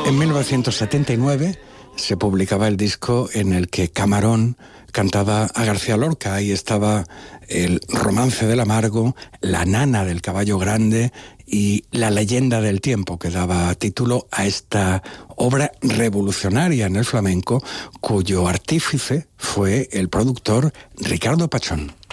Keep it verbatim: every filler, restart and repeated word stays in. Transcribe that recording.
En mil novecientos setenta y nueve se publicaba el disco en el que Camarón cantaba a García Lorca. Ahí estaba el Romance del Amargo, La Nana del Caballo Grande y La Leyenda del Tiempo, que daba título a esta obra revolucionaria en el flamenco, cuyo artífice fue el productor Ricardo Pachón.